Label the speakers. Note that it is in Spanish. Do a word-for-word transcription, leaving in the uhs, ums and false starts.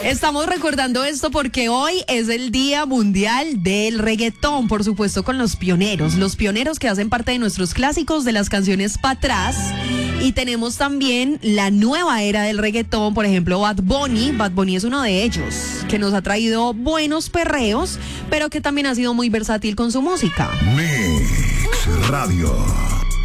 Speaker 1: Estamos recordando esto porque hoy es el Día Mundial del Reggaetón, por supuesto con los pioneros, los pioneros que hacen parte de nuestros clásicos de las canciones para atrás. Y tenemos también la nueva era del reggaetón, por ejemplo Bad Bunny. Bad Bunny es uno de ellos, que nos ha traído buenos perreos, pero que también ha sido muy versátil con su música.
Speaker 2: Mix Radio.